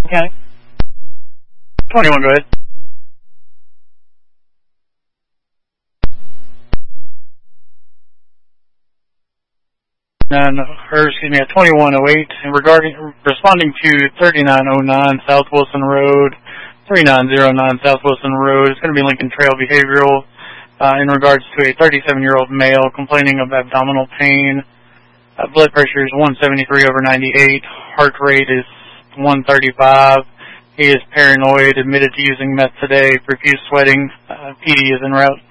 Okay. 21, go ahead. At 2108, and responding to 3909 South Wilson Road, 3909 South Wilson Road. It's going to be Lincoln Trail Behavioral in regards to a 37-year-old male complaining of abdominal pain. Blood pressure is 173/98. Heart rate is 135. He is paranoid, admitted to using meth today, profuse sweating. PD is en route.